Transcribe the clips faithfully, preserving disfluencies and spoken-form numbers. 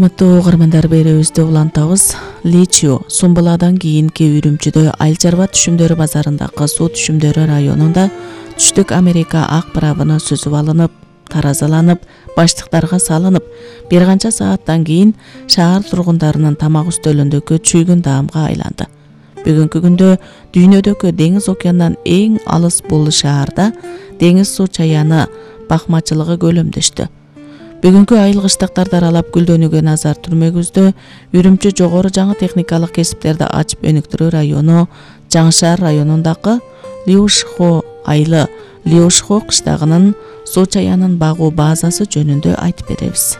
Урматтуу угармандар, берүүбүздү улантабыз. Личио Сумбуладан кийинки Үрүмчүдө Айыл чарба түшүмдөрү базарындагы суу түшүмдөрү районунда Түштүк Америка ак барабына сүзүп алынып, таразаланып, баштыктарга салынып, бир канча сааттан кийин шаар тургундарынын тамак үстөлүндөгү чүйгүн даамга айланды. Бүгүнкү күндө дүйнөдөгү деңиз океандан эң алыс бул шаарда деңиз суу чаяны бакмачылыгы көлөмдөштү. Бүгүнкү айыл кыштактарды аралап гүлдөнүүгө назар түрмөгүздө Үрүмчү жогору жаңы техникалык кесиптерди ачып өнүктүрүү району Жаңышаар районундагы Лиушхо айылы Лиушхо кыштагынын суу чаянын багуу базасы жөнүндө айтып беребиз.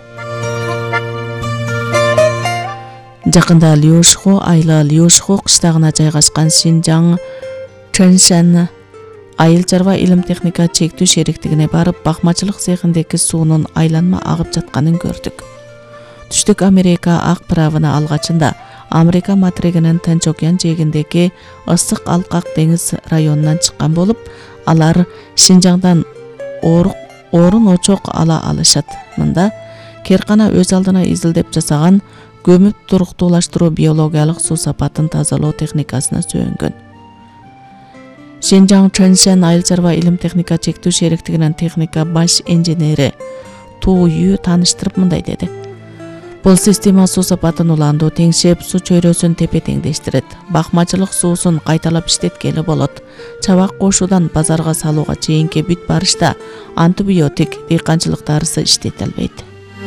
Жакында Лиушхо айылы Лиушхо кыштагына жайгашкан Шинжаң Чэншэн айыл чарба илим техника чектүү шериктигине барып, бакмачылык цехиндеги суунун айланма агып жатканын көрдүк. Түштүк Америка ак пырабына алгачында Америка материгинин Тынч океан жээгиндеги ысык алкак деңиз районунан чыккан болуп, алар Шинжаңдан орун очок ала алышат. Мында Керкана өз алдына изилдеп жасаган көмүп туруктуулаштыруу биологиялык суу сапатын тазалоо техникасына сүйөнгөн. Шинжаң Чэншэн айыл чарба илим техника чектүү шериктигинин техника баш инженери Ту Ю тааныштырып мындай деди. Бул система суу сапатын уландуу, теңшеп, суу чөйрөсүн тепе-теңдештирет. Бакмачылык суусун кайталап иштеткели болот. Чабак кошуудан базарга салууга чейинки бүт барышта антибиотик, дыйканчылык дарысы иштете албайт.